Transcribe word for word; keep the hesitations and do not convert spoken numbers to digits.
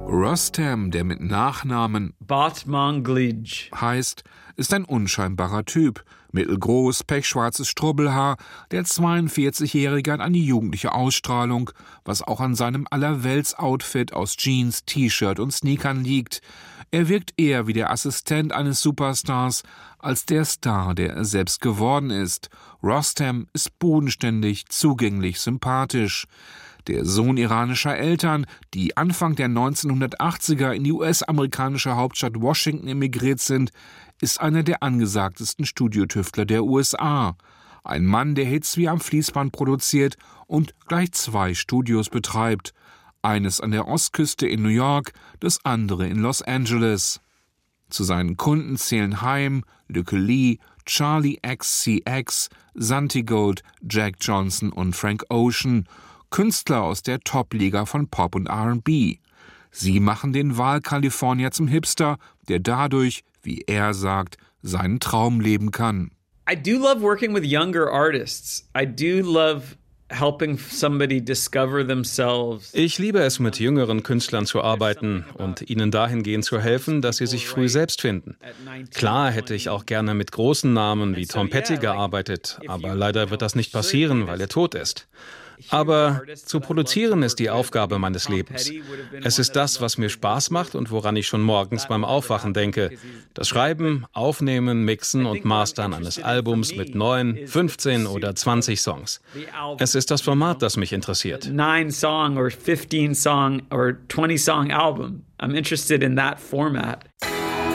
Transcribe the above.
Rostam, der mit Nachnamen Batmanglij heißt, ist ein unscheinbarer Typ. Mittelgroß, pechschwarzes Strubbelhaar, der zweiundvierzigjährige hat eine jugendliche Ausstrahlung, was auch an seinem Allerwelts-Outfit aus Jeans, T-Shirt und Sneakern liegt. Er wirkt eher wie der Assistent eines Superstars als der Star, der er selbst geworden ist. Rostam ist bodenständig, zugänglich, sympathisch. Der Sohn iranischer Eltern, die Anfang der neunzehnhundertachtziger in die U S-amerikanische Hauptstadt Washington emigriert sind, ist einer der angesagtesten Studiotüftler der U S A. Ein Mann, der Hits wie am Fließband produziert und gleich zwei Studios betreibt. Eines an der Ostküste in New York, das andere in Los Angeles. Zu seinen Kunden zählen Haim, Lykke Li, Charlie X C X, Santigold, Jack Johnson und Frank Ocean, Künstler aus der Top-Liga von Pop und R and B. Sie machen den Wahlkalifornier zum Hipster, der dadurch, wie er sagt, seinen Traum leben kann. I do love working with younger artists. I do love helping somebody discover themselves. Ich liebe es, mit jüngeren Künstlern zu arbeiten und ihnen dahingehend zu helfen, dass sie sich früh selbst finden. Klar hätte ich auch gerne mit großen Namen wie Tom Petty gearbeitet, aber leider wird das nicht passieren, weil er tot ist. Aber zu produzieren ist die Aufgabe meines Lebens. Es ist das, was mir Spaß macht und woran ich schon morgens beim Aufwachen denke. Das Schreiben, Aufnehmen, Mixen und Mastern eines Albums mit neun, fünfzehn oder zwanzig Songs. Es ist das Format, das mich interessiert. Nine song or fifteen song or twenty song album. I'm interested in that format.